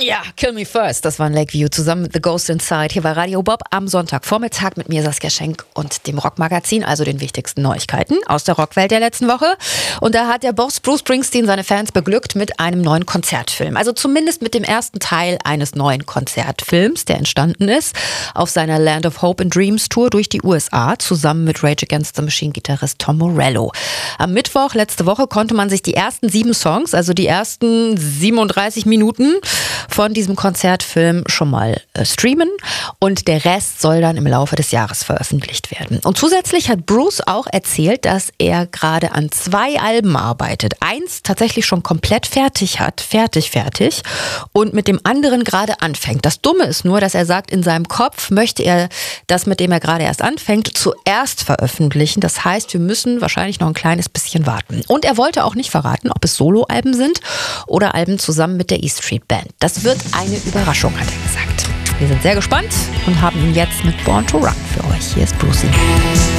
Ja, Kill Me First, das war in Lakeview zusammen mit The Ghost Inside. Hier war Radio Bob am Sonntagvormittag mit mir, Saskia Schenk, und dem Rockmagazin, also den wichtigsten Neuigkeiten aus der Rockwelt der letzten Woche. Und da hat der Boss Bruce Springsteen seine Fans beglückt mit einem neuen Konzertfilm. Also zumindest mit dem ersten Teil eines neuen Konzertfilms, der entstanden ist auf seiner Land of Hope and Dreams Tour durch die USA, zusammen mit Rage Against the Machine-Gitarrist Tom Morello. Am Mittwoch letzte Woche konnte man sich die ersten 7 Songs, also die ersten 37 Minuten von diesem Konzertfilm schon mal streamen, und der Rest soll dann im Laufe des Jahres veröffentlicht werden. Und zusätzlich hat Bruce auch erzählt, dass er gerade an 2 Alben arbeitet. Eins tatsächlich schon komplett fertig hat, fertig, und mit dem anderen gerade anfängt. Das Dumme ist nur, dass er sagt, in seinem Kopf möchte er das, mit dem er gerade erst anfängt, zuerst veröffentlichen. Das heißt, wir müssen wahrscheinlich noch ein kleines bisschen warten. Und er wollte auch nicht verraten, ob es Soloalben sind oder Alben zusammen mit der E Street Band. Das wird eine Überraschung, hat er gesagt. Wir sind sehr gespannt und haben ihn jetzt mit Born to Run für euch. Hier ist Brucey.